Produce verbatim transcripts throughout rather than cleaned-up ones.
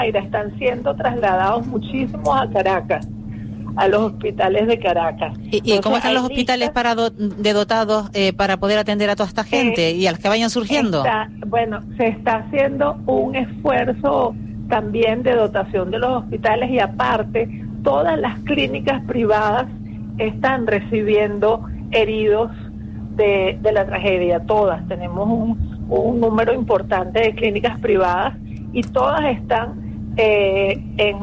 están siendo trasladados muchísimos a Caracas, a los hospitales de Caracas. ¿Y, y Entonces, cómo están los listas, hospitales para do, de dotados eh, para poder atender a toda esta gente eh, y a las que vayan surgiendo? Está, bueno, se está haciendo un esfuerzo también de dotación de los hospitales y aparte todas las clínicas privadas están recibiendo heridos de, de la tragedia, todas. Tenemos un, un número importante de clínicas privadas y todas están eh, en,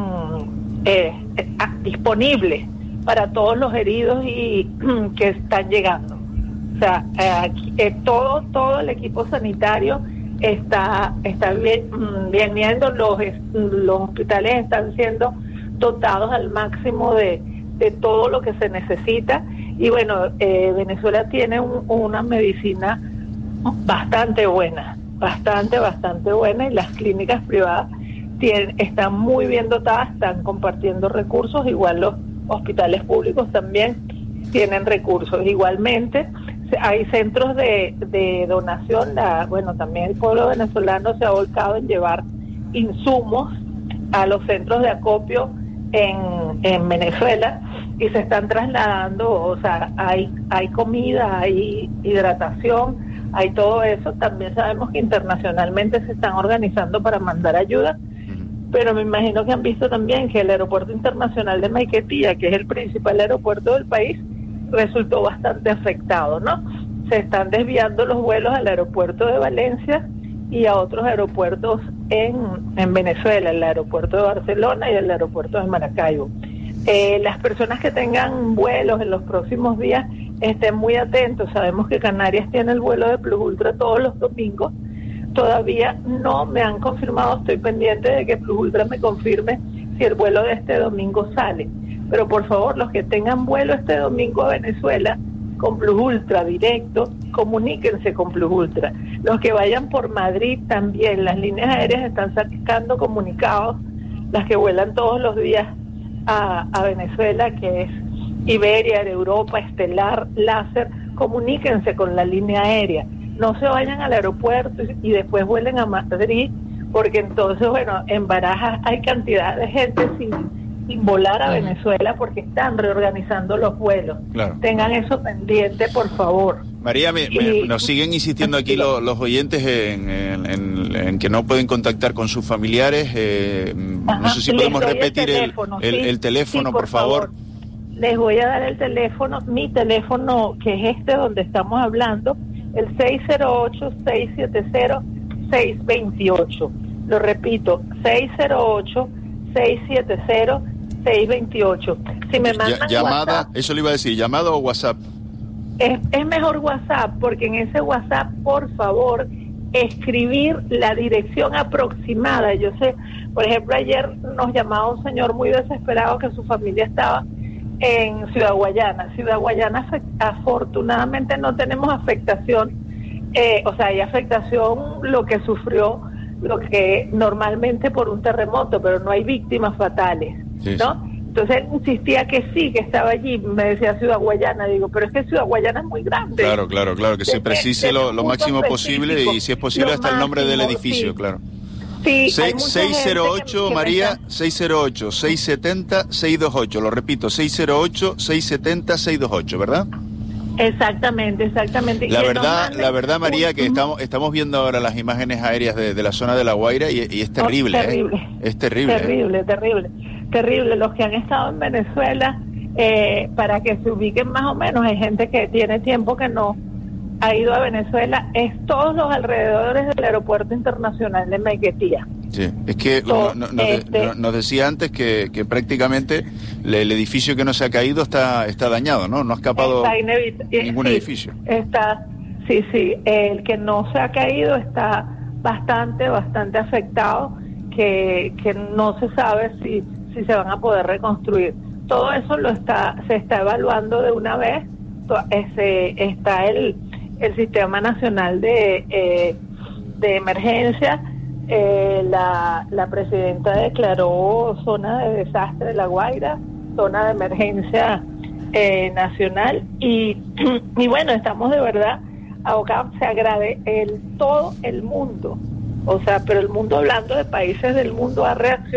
eh, eh, disponibles para todos los heridos y que están llegando. O sea, eh, aquí, eh, todo todo el equipo sanitario está está bien, viniendo, los los hospitales están siendo dotados al máximo de, de todo lo que se necesita y bueno, eh, Venezuela tiene un, una medicina bastante buena, bastante, bastante buena y las clínicas privadas tienen, están muy bien dotadas, están compartiendo recursos, igual los hospitales públicos también tienen recursos. Igualmente hay centros de, de donación, la, bueno, también el pueblo venezolano se ha volcado en llevar insumos a los centros de acopio en, en Venezuela y se están trasladando, o sea, hay, hay comida, hay hidratación, hay todo eso. También sabemos que internacionalmente se están organizando para mandar ayuda, pero me imagino que han visto también que el aeropuerto internacional de Maiquetía, que es el principal aeropuerto del país, resultó bastante afectado, ¿no? Se están desviando los vuelos al aeropuerto de Valencia y a otros aeropuertos en, en Venezuela, el aeropuerto de Barcelona y el aeropuerto de Maracaibo. Eh, las personas que tengan vuelos en los próximos días estén muy atentos. Sabemos que Canarias tiene el vuelo de Plus Ultra todos los domingos. Todavía no me han confirmado, estoy pendiente de que Plus Ultra me confirme si el vuelo de este domingo sale. Pero por favor, los que tengan vuelo este domingo a Venezuela con Plus Ultra directo, comuníquense con Plus Ultra. Los que vayan por Madrid también, las líneas aéreas están sacando comunicados, las que vuelan todos los días a, a Venezuela, que es Iberia, Europa, Estelar, Láser, comuníquense con la línea aérea. No se vayan al aeropuerto y, y después vuelen a Madrid, porque entonces, bueno, en Barajas hay cantidad de gente sin, sin volar a Venezuela porque están reorganizando los vuelos. Claro. Tengan eso pendiente, por favor. María, me, me, nos siguen insistiendo aquí los, los oyentes en, en, en, en que no pueden contactar con sus familiares. Eh, no sé si podemos repetir el teléfono, el, el, sí, el teléfono, sí, por, por favor. favor. Les voy a dar el teléfono, mi teléfono, que es este donde estamos hablando, el seis cero ocho, seis siete cero, seis dos ocho. Lo repito, seis cero ocho, seis siete cero, seis dos ocho. Si me mandan llamada, WhatsApp, eso le iba a decir, llamada o WhatsApp. Es, es mejor WhatsApp, porque en ese WhatsApp, por favor, escribir la dirección aproximada. Yo sé, por ejemplo, ayer nos llamaba un señor muy desesperado que su familia estaba en Ciudad Guayana. Ciudad Guayana, afortunadamente, no tenemos afectación, eh, o sea, hay afectación lo que sufrió, lo que normalmente por un terremoto, pero no hay víctimas fatales, sí, ¿no? Sí. Entonces él insistía que sí, que estaba allí, me decía Ciudad Guayana, digo, pero es que Ciudad Guayana es muy grande. Claro, claro, claro, que se precise lo, lo máximo posible y si es posible hasta el nombre del edificio, sí, claro. Sí, seis cero ocho, María, seis cero ocho, seis siete cero, seis dos ocho, lo repito, seis cero ocho, seis siete cero, seis dos ocho, ¿verdad? Exactamente, exactamente. La verdad, la verdad, María, que estamos estamos viendo ahora las imágenes aéreas de, de la zona de La Guaira y, y es terrible, oh, terrible. ¿eh? Es terrible. Terrible, ¿eh? terrible, terrible. Los que han estado en Venezuela, eh, para que se ubiquen más o menos, hay gente que tiene tiempo que no ha ido a Venezuela, es todos los alrededores del aeropuerto internacional de Maiquetía. Sí, es que no, no, nos, este, no, nos decía antes que, que prácticamente le, el edificio que no se ha caído está está dañado, ¿no? No ha escapado ningún sí, edificio. Está, sí, sí, el que no se ha caído está bastante, bastante afectado, que, que no se sabe si, si se van a poder reconstruir. Todo eso lo está se está evaluando de una vez. Ese, está el el Sistema Nacional de eh, de Emergencia. Eh, la, la presidenta declaró zona de desastre de La Guaira, zona de emergencia eh, nacional y, y bueno, estamos de verdad abocados. Se agrade el todo el mundo, O sea, pero el mundo, hablando de países del mundo, ha reaccionado